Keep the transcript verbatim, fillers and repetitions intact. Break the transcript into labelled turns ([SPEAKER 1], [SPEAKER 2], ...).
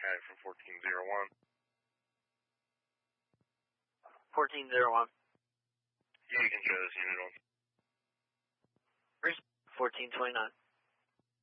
[SPEAKER 1] Hi, from fourteen zero one.
[SPEAKER 2] fourteen zero one.
[SPEAKER 1] Yeah, you can show this unit on.
[SPEAKER 2] fourteen twenty-nine.